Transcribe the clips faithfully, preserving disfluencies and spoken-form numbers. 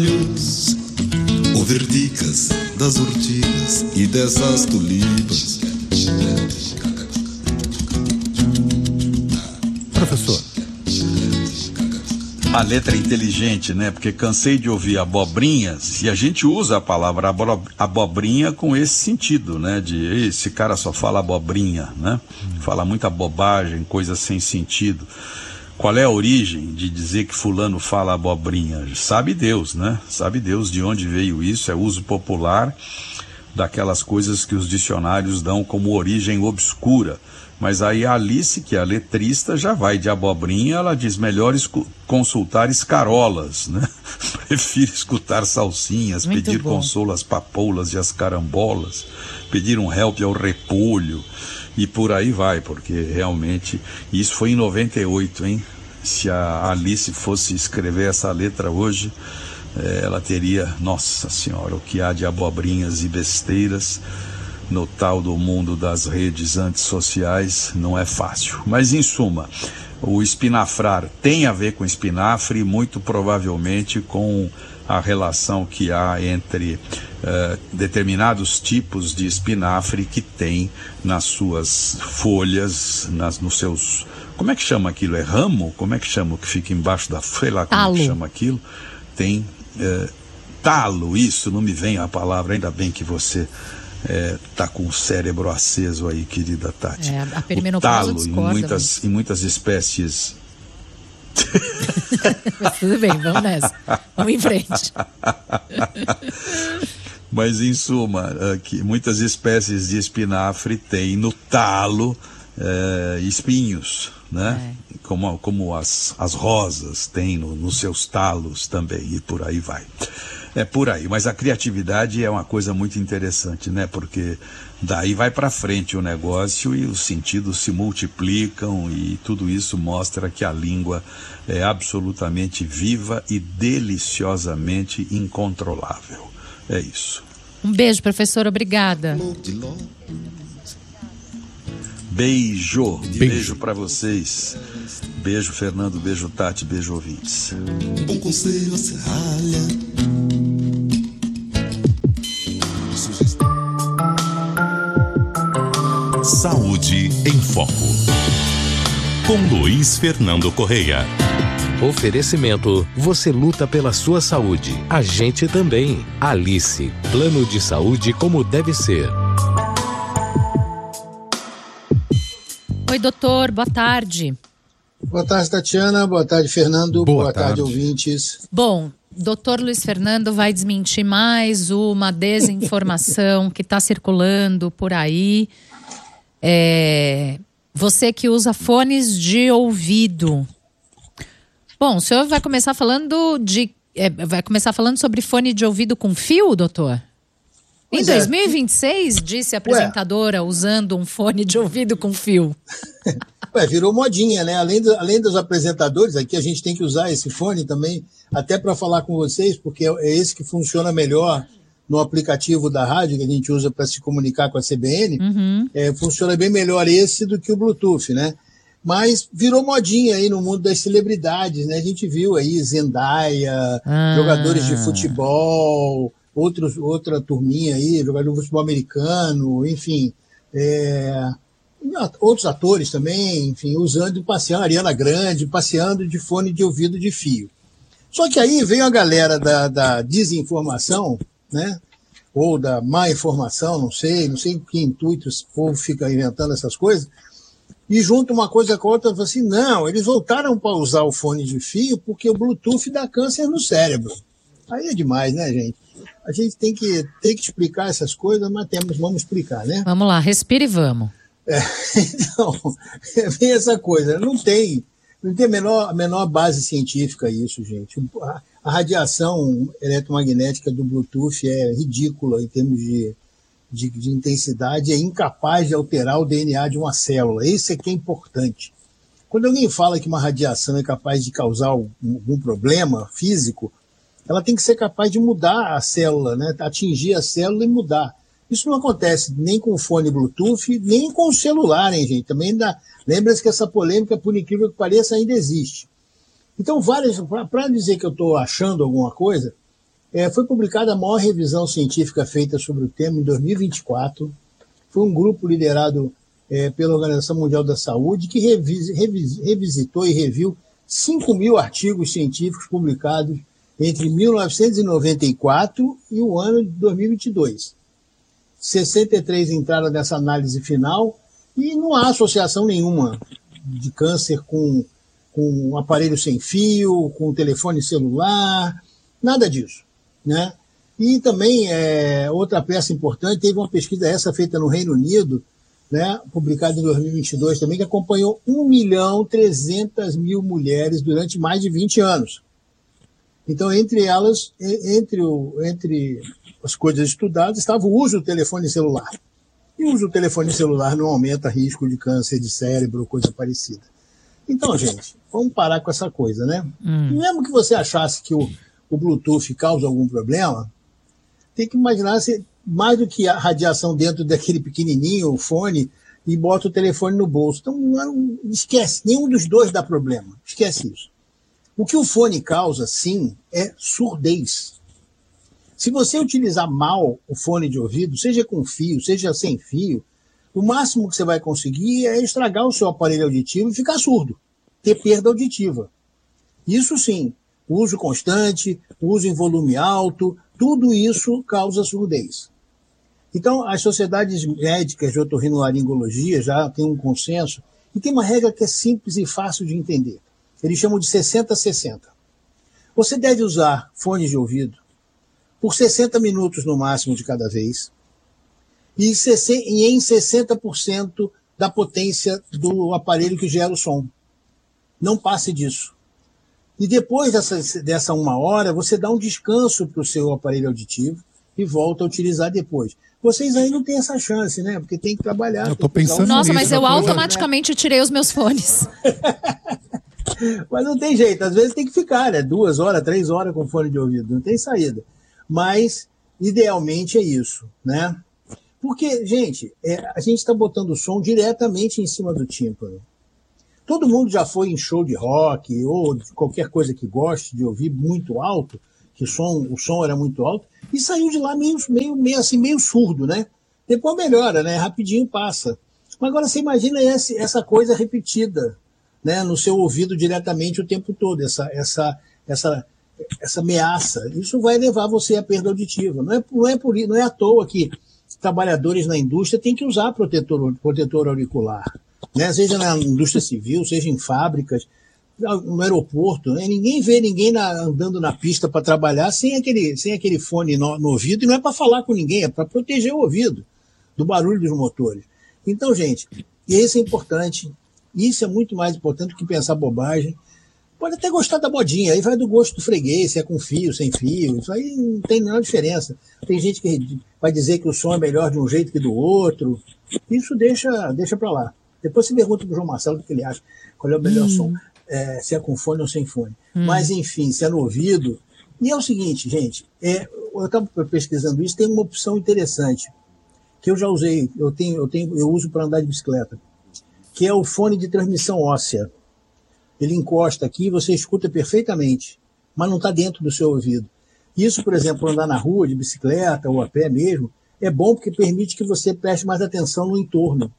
Ouvir dicas das ortigas e dessas tulipas. Professor. A letra é inteligente, né? Porque cansei de ouvir abobrinhas, e a gente usa a palavra abo- abobrinha com esse sentido, né? De esse cara só fala abobrinha, né? Fala muita bobagem, coisa sem sentido. Qual é a origem de dizer que fulano fala abobrinha? Sabe Deus, né? Sabe Deus de onde veio isso, é uso popular daquelas coisas que os dicionários dão como origem obscura. Mas aí a Alice, que é a letrista, já vai de abobrinha, ela diz melhor escu- consultar escarolas, né? Prefiro escutar salsinhas, Muito pedir bom. consolo às papoulas e às carambolas, pedir um help ao repolho, e por aí vai, porque realmente, isso foi em noventa e oito, hein? Se a Alice fosse escrever essa letra hoje, eh, ela teria, nossa senhora, o que há de abobrinhas e besteiras no tal do mundo das redes antissociais não é fácil. Mas, em suma, o espinafrar tem a ver com espinafre, muito provavelmente com a relação que há entre uh, determinados tipos de espinafre que tem nas suas folhas, nas, nos seus... Como é que chama aquilo? É ramo? Como é que chama o que fica embaixo da... Sei lá como Talo. é que chama aquilo. Tem uh, talo, isso, não me vem a palavra, ainda bem que você... É, tá com o cérebro aceso aí, querida Tati. É, a o perimenopausa talo, em discorda, muitas, mas... em muitas espécies. Mas tudo bem, vamos nessa. Vamos em frente. Mas, em suma, aqui, muitas espécies de espinafre têm no talo é, espinhos, né? É. Como, como as, as rosas têm no, nos seus talos também, e por aí vai. É por aí, mas a criatividade é uma coisa muito interessante, né? Porque daí vai para frente o negócio e os sentidos se multiplicam e tudo isso mostra que a língua é absolutamente viva e deliciosamente incontrolável. É isso. Um beijo, professor, obrigada. Beijo, beijo, beijo para vocês. Beijo, Fernando, beijo, Tati, beijo, ouvintes. Um conselho a serralha. Saúde em Foco, com Luiz Fernando Correia. Oferecimento, você luta pela sua saúde. A gente também. Alice, plano de saúde como deve ser. Oi, doutor, boa tarde. Boa tarde, Tatiana. Boa tarde, Fernando. Boa Boa tarde, tarde. ouvintes. Bom, doutor Luiz Fernando vai desmentir mais uma desinformação que está circulando por aí. É, você que usa fones de ouvido. Bom, o senhor vai começar falando de, é, vai começar falando sobre fone de ouvido com fio, doutor? Pois em é. dois mil e vinte e seis, disse a apresentadora, usando um fone de ouvido com fio. Ué, virou modinha, né? Além, do, além dos apresentadores, aqui a gente tem que usar esse fone também, até para falar com vocês, porque é esse que funciona melhor no aplicativo da rádio, que a gente usa para se comunicar com a C B N. Uhum. É, funciona bem melhor esse do que o Bluetooth, né? Mas virou modinha aí no mundo das celebridades, né? A gente viu aí Zendaya, Ah. jogadores de futebol, outros, outra turminha aí, jogador de futebol americano, enfim, é, outros atores também, enfim, usando, passeando, Ariana Grande, passeando de fone de ouvido de fio. Só que aí veio a galera da, da desinformação, né? Ou da má informação, não sei, não sei com que intuito esse povo fica inventando essas coisas, e junta uma coisa com a outra, fala assim, não, eles voltaram para usar o fone de fio porque o Bluetooth dá câncer no cérebro. Aí é demais, né, gente? A gente tem que, tem que explicar essas coisas, mas temos, vamos explicar, né? Vamos lá, respira e vamos. É, então, é bem essa coisa, não tem, não tem a menor, a menor base científica isso, gente. A, a radiação eletromagnética do Bluetooth é ridícula em termos de, de, de intensidade, é incapaz de alterar o D N A de uma célula. Isso é que é importante. Quando alguém fala que uma radiação é capaz de causar algum, algum problema físico, ela tem que ser capaz de mudar a célula, né? Atingir a célula e mudar. Isso não acontece nem com o fone Bluetooth, nem com o celular, hein, gente? Também dá. Lembra-se que essa polêmica, por incrível que pareça, ainda existe. Então, várias, para dizer que eu estou achando alguma coisa, É, foi publicada a maior revisão científica feita sobre o tema em dois mil e vinte e quatro. Foi um grupo liderado é, pela Organização Mundial da Saúde que revis, revis, revisitou e reviu cinco mil artigos científicos publicados entre mil novecentos e noventa e quatro e o ano de dois mil e vinte e dois. sessenta e três entraram nessa análise final e não há associação nenhuma de câncer com, com um aparelho sem fio, com telefone celular, nada disso, né? E também, é, outra peça importante, teve uma pesquisa essa feita no Reino Unido, né, publicada em dois mil e vinte e dois também, que acompanhou um milhão e trezentas mil mulheres durante mais de vinte anos. Então, entre elas, entre, o, entre as coisas estudadas, estava o uso do telefone celular. E o uso do telefone celular não aumenta risco de câncer de cérebro ou coisa parecida. Então, gente, vamos parar com essa coisa, né? Hum. Mesmo que você achasse que o, o Bluetooth causa algum problema, tem que imaginar se mais do que a radiação dentro daquele pequenininho, o fone, e bota o telefone no bolso. Então, não, esquece, nenhum dos dois dá problema. Esquece isso. O que o fone causa, sim, é surdez. Se você utilizar mal o fone de ouvido, seja com fio, seja sem fio, o máximo que você vai conseguir é estragar o seu aparelho auditivo e ficar surdo, ter perda auditiva. Isso sim, o uso constante, o uso em volume alto, tudo isso causa surdez. Então, as sociedades médicas de otorrinolaringologia já têm um consenso e tem uma regra que é simples e fácil de entender. Eles chamam de sessenta a sessenta. Você deve usar fones de ouvido por sessenta minutos no máximo de cada vez e em sessenta por cento da potência do aparelho que gera o som. Não passe disso. E depois dessa, dessa uma hora, você dá um descanso para o seu aparelho auditivo e volta a utilizar depois. Vocês aí não têm essa chance, né? Porque tem que trabalhar. Eu tô pensando Nossa, nisso, mas eu tô... automaticamente tirei os meus fones. Mas não tem jeito, às vezes tem que ficar, né? Duas horas, três horas com fone de ouvido, não tem saída. Mas, idealmente, é isso, né? Porque, gente, é, a gente está botando o som diretamente em cima do tímpano. Todo mundo já foi em show de rock ou de qualquer coisa que goste de ouvir muito alto, que o som, o som era muito alto, e saiu de lá meio, meio, meio, assim, meio surdo, né? Depois melhora, né? Rapidinho passa. Mas agora você imagina esse, essa coisa repetida, né? No seu ouvido diretamente o tempo todo, essa, essa, essa, essa ameaça. Isso vai levar você à perda auditiva. Não é, não é, por, não é à toa que trabalhadores na indústria têm que usar protetor, protetor auricular, né? Seja na indústria civil, seja em fábricas, no aeroporto, né? Ninguém vê ninguém na, andando na pista para trabalhar sem aquele, sem aquele fone no, no ouvido, e não é para falar com ninguém, é para proteger o ouvido do barulho dos motores. Então, gente, isso é importante, isso é muito mais importante do que pensar bobagem. Pode até gostar da modinha, aí vai do gosto do freguês, se é com fio, sem fio, isso aí não tem nenhuma diferença. Tem gente que vai dizer que o som é melhor de um jeito que do outro, isso deixa, deixa para lá. Depois você pergunta pro João Marcelo o que ele acha, qual é o melhor hum. som, é, se é com fone ou sem fone. Hum. Mas, enfim, se é no ouvido. E é o seguinte, gente, é, eu estava pesquisando isso, tem uma opção interessante, que eu já usei, eu, tenho, eu, tenho, eu uso para andar de bicicleta, que é o fone de transmissão óssea. Ele encosta aqui e você escuta perfeitamente, mas não está dentro do seu ouvido. Isso, por exemplo, andar na rua, de bicicleta ou a pé mesmo, é bom porque permite que você preste mais atenção no entorno.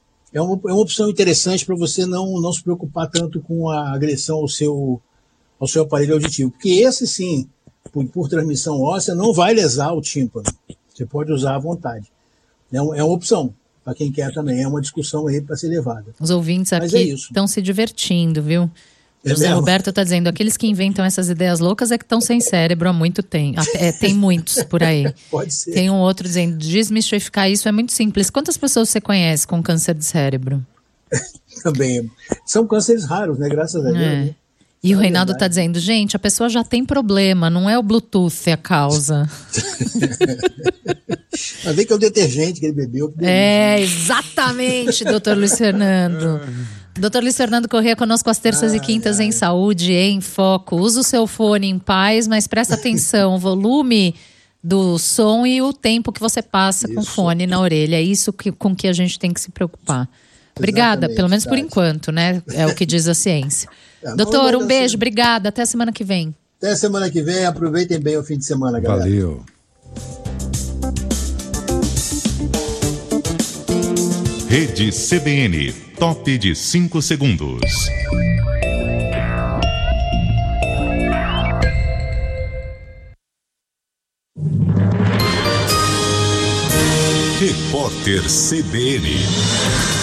É uma, é uma opção interessante para você não, não se preocupar tanto com a agressão ao seu, ao seu aparelho auditivo. Porque esse, sim, por, por transmissão óssea, não vai lesar o tímpano. Você pode usar à vontade. É, é uma opção. Para quem quer também, é uma discussão aí para ser levada. Os ouvintes aqui estão é se divertindo, viu? É José mesmo? Roberto está dizendo, aqueles que inventam essas ideias loucas é que estão sem cérebro há muito tempo. É, tem muitos por aí. Pode ser. Tem um outro dizendo, desmistificar isso é muito simples. Quantas pessoas você conhece com câncer de cérebro? Também. São cânceres raros, né? Graças a Deus. É. Né? E é o Reinaldo está dizendo, gente, a pessoa já tem problema, não é o Bluetooth a causa. Mas vê que é o detergente que ele bebeu. Que é, exatamente, doutor Luiz Fernando. doutor Luiz Fernando Corrêa conosco às terças ai, e quintas ai. em Saúde, em Foco. Usa o seu fone em paz, mas presta atenção, o volume do som e o tempo que você passa isso. com o fone na orelha. É isso que, com que a gente tem que se preocupar. Obrigada, exatamente, pelo menos verdade. Por enquanto, né? É o que diz a ciência. É, Doutor, um beijo, obrigada. Até a semana que vem. Até semana que vem. Aproveitem bem o fim de semana, galera. Valeu. Rede C B N, top de cinco segundos. Repórter C B N.